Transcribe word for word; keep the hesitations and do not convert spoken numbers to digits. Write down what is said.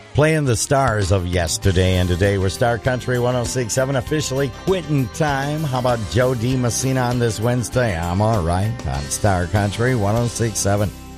Playing the stars of yesterday and today. We're Star Country one oh six point seven, officially quitting time. How about Joe D. Messina on this Wednesday? I'm all right on Star Country one oh six point seven.